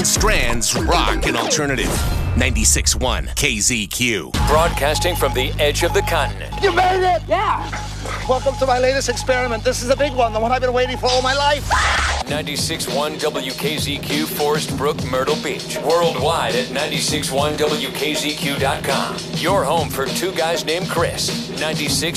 Long Strand's rock and alternative. 96.1 KZQ. Broadcasting from the edge of the continent. You made it! Yeah. Welcome to my latest experiment. This is a big one, the one I've been waiting for all my life. 96.1 WKZQ, Forest Brook, Myrtle Beach. Worldwide at 96.1WKZQ.com. Your home for two guys named Chris. 96.